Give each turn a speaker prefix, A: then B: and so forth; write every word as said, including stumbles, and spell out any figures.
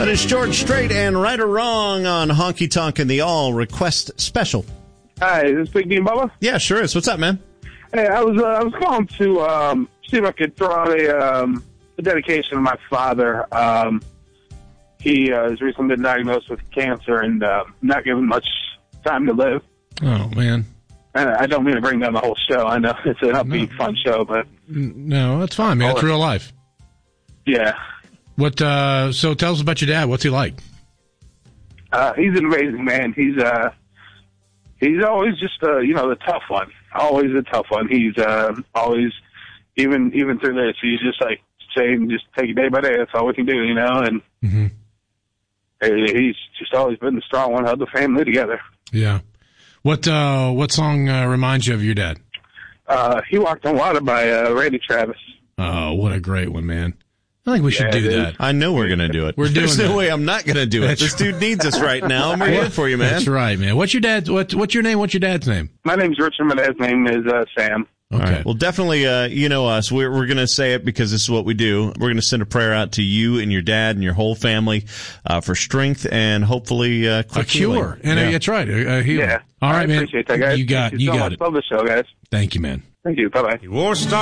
A: It is George Strait and Right or Wrong on Honky Tonk and the All Request Special.
B: Hi, is this Big D and Bubba?
A: Yeah, sure is. What's up, man?
B: Hey, I was uh, I was calling to um, see if I could throw out a, um, a dedication to my father. Um, he uh, has recently been diagnosed with cancer and uh, not given much time to live.
C: Oh, man.
B: And I don't mean to bring down the whole show. I know it's an upbeat, no. fun show, but...
C: No, that's fine, man. It's real life.
B: Yeah.
C: What? Uh, so tell us about your dad. What's he like?
B: Uh, he's an amazing man. He's uh, he's always just uh, you know, the tough one. Always the tough one. He's uh, always, even even through this, he's just like saying, just take it day by day. That's all we can do, you know. And
C: mm-hmm.
B: he's just always been the strong one, held the family together.
C: Yeah. What uh, what song uh, reminds you of your dad?
B: Uh, He Walked on Water by uh, Randy Travis.
C: Oh, what a great one, man. I think we should
B: yeah,
C: do that.
A: I know we're going to do it.
C: We're doing
A: There's no
C: that.
A: way I'm not going to do it.
C: That's
A: this dude needs us right now, and we're here for you, man.
C: That's right, man. What's your dad? What, what's your name? What's your dad's name?
B: My name's Richard. My dad's name is uh, Sam.
C: Okay.
A: All right. Well, definitely, uh, you know us. We're, we're going to say it because this is what we do. We're going to send a prayer out to you and your dad and your whole family uh, for strength and hopefully uh, quick
C: a cure.
A: healing.
C: And
A: yeah.
C: a, that's right, a, a healing.
B: Yeah.
C: All right,
B: I
C: man.
B: appreciate that, guys.
C: You got,
B: Thank you,
C: you
B: so
C: got
B: much.
C: it.
B: Love the show, guys.
C: Thank you, man.
B: Thank you. Bye-bye.